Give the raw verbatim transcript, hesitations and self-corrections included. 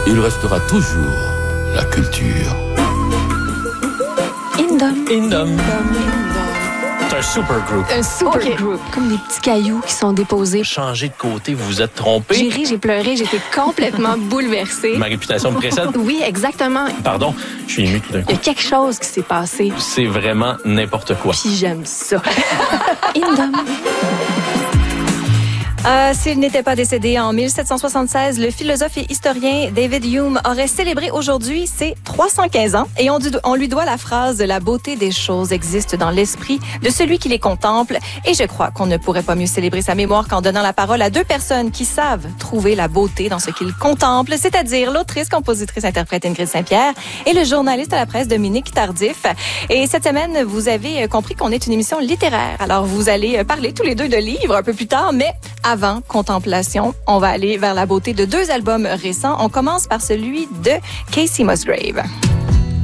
il restera toujours la culture. Indom. Indom. C'est un super group. Un super Okay. group. Comme des petits cailloux qui sont déposés. Changé de côté, vous vous êtes trompé. J'ai ri, j'ai pleuré, j'étais complètement bouleversée. Ma réputation me précède. Oui, exactement. Pardon, je suis ému tout d'un Il coup. y a quelque chose qui s'est passé. C'est vraiment n'importe quoi. Puis j'aime ça. Indom. Euh, S'il n'était pas décédé en mille sept cent soixante-seize, le philosophe et historien David Hume aurait célébré aujourd'hui ses trois cent quinze ans et on, on lui doit la phrase « La beauté des choses existe dans l'esprit de celui qui les contemple » et je crois qu'on ne pourrait pas mieux célébrer sa mémoire qu'en donnant la parole à deux personnes qui savent trouver la beauté dans ce qu'ils contemplent, c'est-à-dire l'autrice, compositrice, interprète Ingrid Saint-Pierre et le journaliste à la presse Dominique Tardif. Et cette semaine, vous avez compris qu'on est une émission littéraire. Alors, vous allez parler tous les deux de livres un peu plus tard, mais avant contemplation, on va aller vers la beauté de deux albums récents. On commence par celui de Kacey Musgrave.